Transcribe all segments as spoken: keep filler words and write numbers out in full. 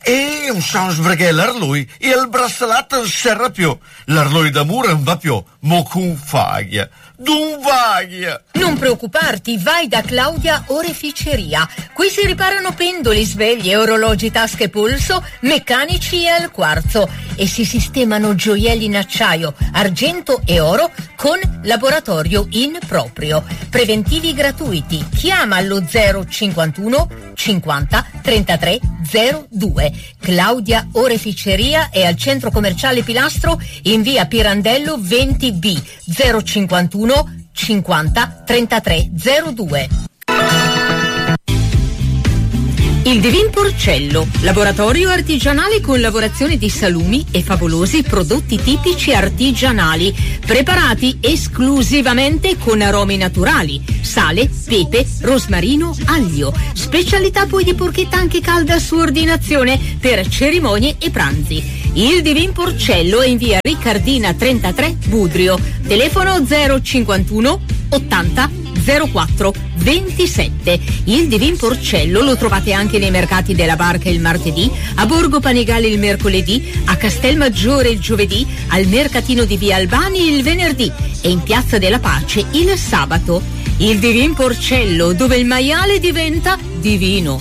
E non so perché l'arlui e il braccialetto non serve più. L'arlui d'amore non va più, mo con faglia. D'un vaglia. Non preoccuparti, vai da Claudia Oreficeria. Qui si riparano pendoli, sveglie, orologi, tasche, polso, meccanici e al quarzo. E si sistemano gioielli in acciaio, argento e oro con laboratorio in proprio. Preventivi gratuiti. Chiama allo zero cinquantuno cinquanta trentatré zero due. Claudia Oreficeria è al centro commerciale Pilastro in via Pirandello venti B zero cinquantuno cinquanta trentatré zero due. Il Divin Porcello, laboratorio artigianale con lavorazione di salumi e favolosi prodotti tipici artigianali, preparati esclusivamente con aromi naturali, sale, pepe, rosmarino, aglio. Specialità poi di porchetta anche calda a sua ordinazione per cerimonie e pranzi. Il Divin Porcello è in via Riccardina trentatré Budrio, telefono zero cinquantuno ottanta zero quattro ventisette. Il Divin Porcello lo trovate anche nei mercati della Barca il martedì, a Borgo Panigale il mercoledì, a Castelmaggiore il giovedì, al mercatino di via Albani il venerdì e in Piazza della Pace il sabato. Il Divin Porcello, dove il maiale diventa divino.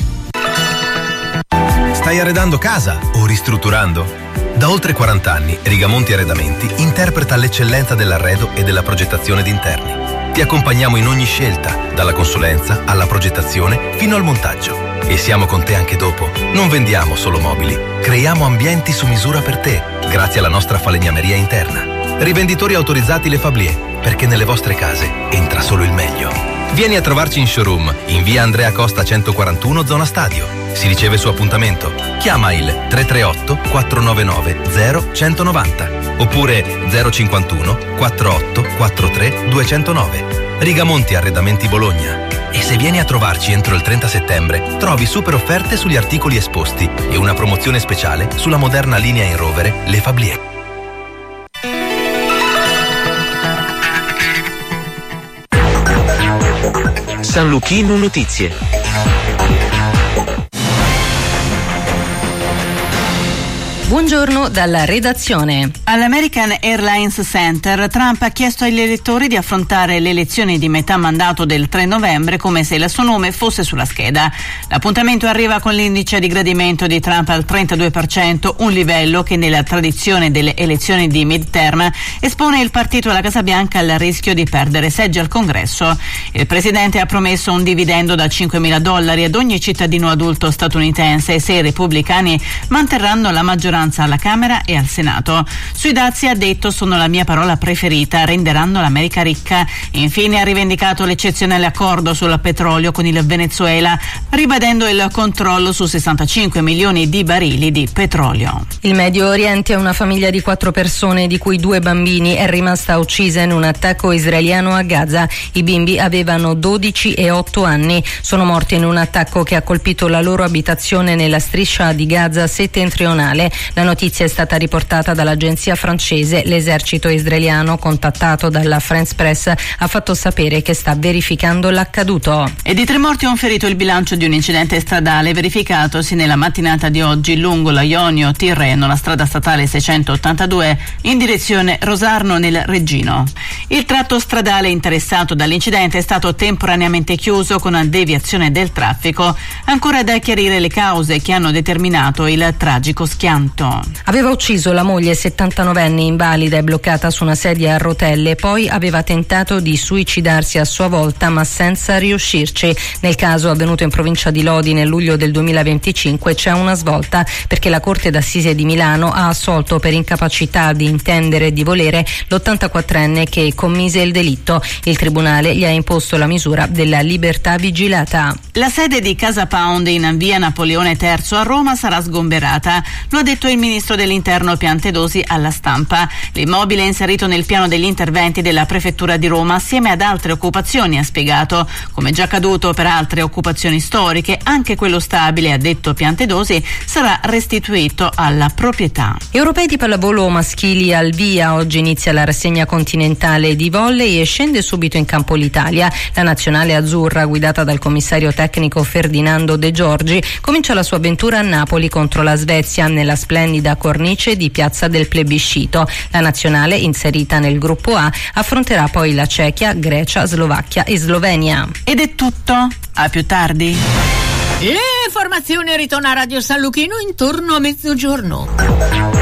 Stai arredando casa o ristrutturando? Da oltre quaranta anni Rigamonti Arredamenti interpreta l'eccellenza dell'arredo e della progettazione di interni. Ti accompagniamo in ogni scelta, dalla consulenza alla progettazione fino al montaggio. E siamo con te anche dopo. Non vendiamo solo mobili, creiamo ambienti su misura per te, grazie alla nostra falegnameria interna. Rivenditori autorizzati Le Fablier, perché nelle vostre case entra solo il meglio. Vieni a trovarci in showroom, in via Andrea Costa centoquarantuno, zona Stadio. Si riceve su appuntamento. Chiama il tre tre otto quattro nove nove zero uno nove zero oppure zero cinquantuno quarantotto quarantatré duecentonove. Rigamonti Arredamenti Bologna. E se vieni a trovarci entro il trenta settembre, trovi super offerte sugli articoli esposti e una promozione speciale sulla moderna linea in rovere Le Fablier. San Luchino Notizie. Buongiorno dalla redazione. All'American Airlines Center, Trump ha chiesto agli elettori di affrontare le elezioni di metà mandato del tre novembre come se il suo nome fosse sulla scheda. L'appuntamento arriva con l'indice di gradimento di Trump al trentadue per cento, un livello che nella tradizione delle elezioni di midterm espone il partito alla Casa Bianca al rischio di perdere seggi al Congresso. Il presidente ha promesso un dividendo da cinquemila dollari ad ogni cittadino adulto statunitense se i repubblicani manterranno la maggioranza alla Camera e al Senato. Sui dazi ha detto: sono la mia parola preferita, renderanno l'America ricca. Infine ha rivendicato l'eccezionale accordo sul petrolio con il Venezuela, ribadendo il controllo su sessantacinque milioni di barili di petrolio. Il Medio Oriente, una famiglia di quattro persone, di cui due bambini, è rimasta uccisa in un attacco israeliano a Gaza. I bimbi avevano dodici e otto anni. Sono morti in un attacco che ha colpito la loro abitazione nella striscia di Gaza settentrionale. La notizia è stata riportata dall'agenzia francese. L'esercito israeliano, contattato dalla France Press, ha fatto sapere che sta verificando l'accaduto. E di tre morti e un ferito il bilancio di un incidente stradale verificatosi nella mattinata di oggi lungo la Ionio-Tirreno, la strada statale seicentottantadue in direzione Rosarno nel Reggino. Il tratto stradale interessato dall'incidente è stato temporaneamente chiuso con deviazione del traffico. Ancora da chiarire le cause che hanno determinato il tragico schianto. Aveva ucciso la moglie settantanovenne invalida e bloccata su una sedia a rotelle, poi aveva tentato di suicidarsi a sua volta ma senza riuscirci. Nel caso avvenuto in provincia di Lodi nel luglio del duemilaventicinque c'è una svolta, perché la Corte d'Assise di Milano ha assolto per incapacità di intendere e di volere l'ottantaquattrenne che commise il delitto. Il tribunale gli ha imposto la misura della libertà vigilata. La sede di Casa Pound in via Napoleone terzo a Roma sarà sgomberata. Lo ha detto detto il ministro dell'Interno Piantedosi alla stampa. L'immobile è inserito nel piano degli interventi della prefettura di Roma assieme ad altre occupazioni, ha spiegato. Come già accaduto per altre occupazioni storiche, anche quello stabile, ha detto Piantedosi, sarà restituito alla proprietà. Europei di pallavolo maschili al via. Oggi inizia la rassegna continentale di volley e scende subito in campo l'Italia. La nazionale azzurra, guidata dal commissario tecnico Ferdinando De Giorgi, comincia la sua avventura a Napoli contro la Svezia nella splendida cornice di Piazza del Plebiscito. La nazionale, inserita nel gruppo A, affronterà poi la Cechia, Grecia, Slovacchia e Slovenia. Ed è tutto. A più tardi. Le informazioni ritorna a Radio San Luchino intorno a mezzogiorno.